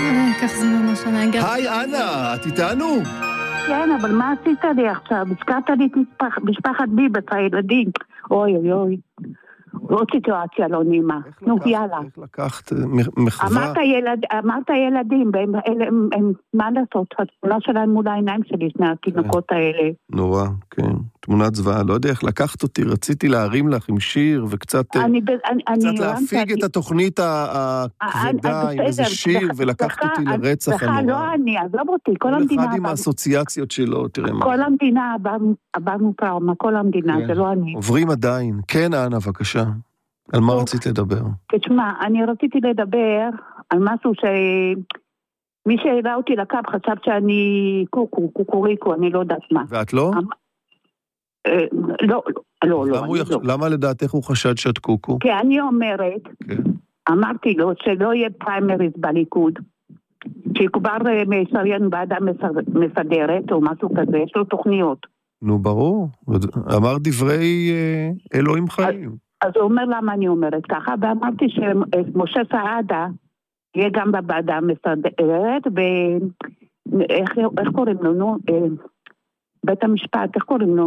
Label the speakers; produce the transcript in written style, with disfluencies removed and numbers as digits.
Speaker 1: כך זמן השנה.
Speaker 2: היי אנה, את איתנו?
Speaker 3: כן, אבל מה עשית לי עכשיו? הזכרת לי את משפחת ביבס, הילדים. אוי אוי אוי. עוד סיטואציה לא נעימה. נו, יאללה.
Speaker 2: איך לקחת מחווה?
Speaker 3: אמרת ילדים, מה לעשות? התמונה שלהם מול העיניים שלי, שני התינוקות האלה.
Speaker 2: נורא, כן. תמונת זוועה, לא יודע איך לקחת אותי, רציתי להרים לך עם שיר וקצת להפיג את התוכנית הכבדה עם איזה שיר ולקחת אותי לרצח הנורא.
Speaker 3: לא אני, עזוב אותי, כל המדינה.
Speaker 2: כל אחד עם האסוציאציות שלו, תראה מה.
Speaker 3: כל המדינה עברנו טראומה, כל המדינה, זה לא אני.
Speaker 2: עוברים עדיין. כן, אנה, בבקשה. על מה רצית לדבר?
Speaker 3: תשמע, אני רציתי לדבר על משהו מי שהראה אותי לקו חשב שאני קוקוריקו, אני לא יודעת מה.
Speaker 2: ואת לא?
Speaker 3: לא.
Speaker 2: למה לדעתך הוא חשד שאת קוקו?
Speaker 3: כי אני אומרת, אמרתי לו שלא יהיה פריימריז בליכוד, שיקובר משריין ועדה מסדרת או משהו כזה, יש לו תוכניות.
Speaker 2: נו, ברור. אמר דברי אלוהים חיים.
Speaker 3: אז הוא אומר למה אני אומרת ככה, ואמרתי שמשה סעדה יהיה גם בוועדה מסדרת, ואיך קוראים לו, בית המשפט, איך קוראים לו?